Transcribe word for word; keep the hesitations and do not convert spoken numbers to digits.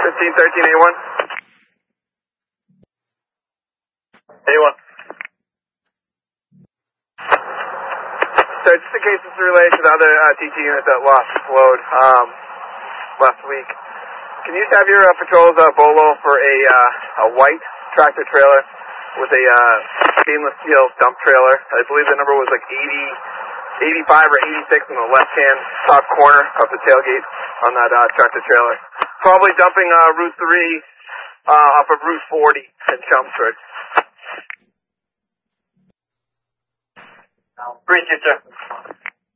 fifteen thirteen A one. A one. So just in case it's related to the other uh, T T unit that lost its load um, last week, can you just have your uh, patrols uh, bolo for a uh, a white tractor trailer with a uh, stainless steel dump trailer? I believe the number was like eighty, eighty-five or eighty-six in the left-hand top corner of the tailgate on that uh, tractor trailer. Probably dumping uh, Route three uh, off of Route forty in Chelmsford. Appreciate you.